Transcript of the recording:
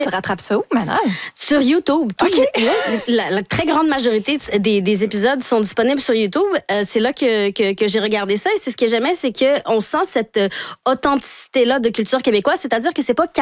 Tu rattrapes ça où, Manon? Sur YouTube. La très grande majorité des épisodes sont disponibles sur YouTube. C'est là que j'ai regardé ça. Et c'est ce que j'aimais, c'est qu'on sent cette authenticité-là de culture québécoise. C'est-à-dire que c'est pas